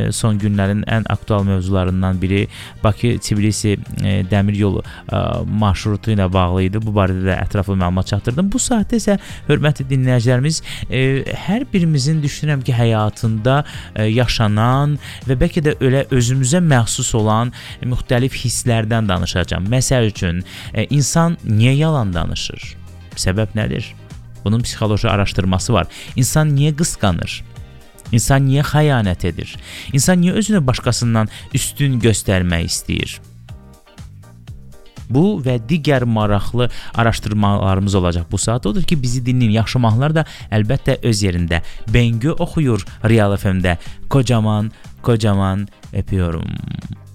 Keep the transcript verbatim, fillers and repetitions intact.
son günlərin ən aktual mövzularından biri Bakı-Tbilisi dəmir yolu marşrutu ilə bağlı idi. Bu barədə də ətraflı məlumat çatdırdım. Bu saatdə isə hörmətli dinləyicilərimiz, hər birimizin düşünürəm ki, həyatında yaşanan və bəlkə də elə özümüzə məxsus olan müxtəlif hisslərdən danışacağam. Məsəl üçün, insan niyə yalan danışır? Səbəb nədir? Bunun psixoloji araşdırması var. İnsan niyə qısqanır? İnsan niyə xəyanət edir? İnsan niyə özünü başqasından üstün göstərmək istəyir? Bu və digər maraqlı araşdırmalarımız olacaq bu saat. Odur ki, bizi dinləyin. Yaxşı mahnılar da əlbəttə öz yerində. Bengü oxuyur Real F M-də. Kocaman, kocaman öpüyorum.